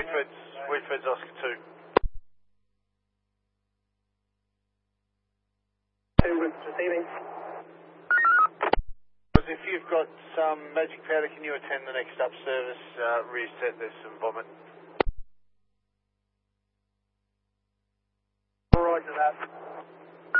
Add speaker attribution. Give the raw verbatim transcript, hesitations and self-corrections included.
Speaker 1: Whiteford's, Whiteford's Oscar two.
Speaker 2: Receiving.
Speaker 1: If you've got some magic powder, can you attend the next up service, uh, reset, there's some vomit.